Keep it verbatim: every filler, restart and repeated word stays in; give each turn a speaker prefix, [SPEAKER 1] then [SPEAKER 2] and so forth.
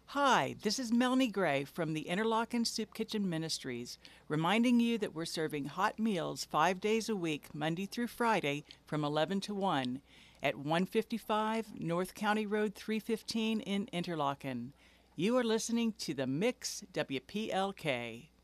[SPEAKER 1] Hi, this is Melanie Gray from the Interlochen Soup Kitchen Ministries, reminding you that we're serving hot meals five days a week, Monday through Friday, from eleven to one at one fifty-five North County Road three fifteen in Interlochen. You are listening to The Mix W P L K.